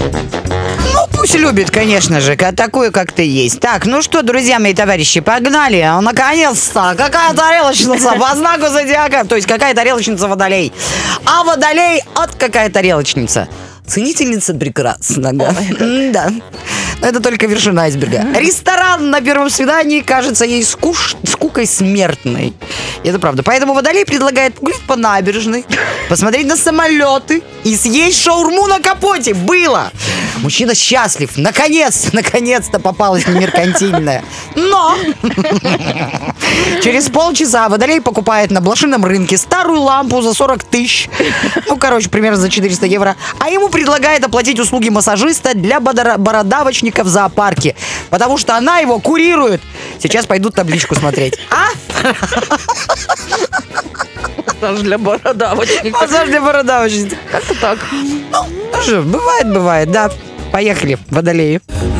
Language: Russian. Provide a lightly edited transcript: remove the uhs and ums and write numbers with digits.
Ну, пусть любит, конечно же, такую, как ты есть. Так, ну что, друзья мои товарищи, погнали. Наконец-то, какая тарелочница по знаку зодиака, то есть какая тарелочница Водолей. А Водолей, какая тарелочница. Ценительница прекрасного. Да. Но это только вершина айсберга. Ресторан на первом свидании кажется ей скукой смертной. И это правда. Поэтому Водолей предлагает гулять по набережной, посмотреть на самолеты и съесть шаурму на капоте. Было! Мужчина счастлив. Наконец-то попалась меркантильная. Но через полчаса Водолей покупает на блошином рынке старую лампу за 40 тысяч. Ну, короче, примерно за 400 евро. А ему предлагает оплатить услуги массажиста для бородавочника в зоопарке. Потому что она его курирует. Сейчас пойдут табличку смотреть. Массаж для бородавочника. Массаж для бородавочника. Как-то так. Ну что, бывает, да. Поехали, Водолеи.